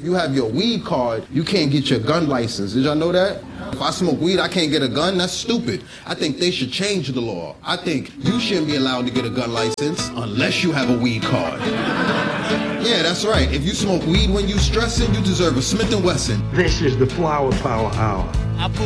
you have your weed card, you can't get your gun license. Did y'all know that? If I smoke weed, I can't get a gun? That's stupid. I think they should change the law. I think you shouldn't be allowed to get a gun license unless you have a weed card. Yeah, that's right. If you smoke weed when you stressing, you deserve a Smith & Wesson. This is the Flower Power Hour.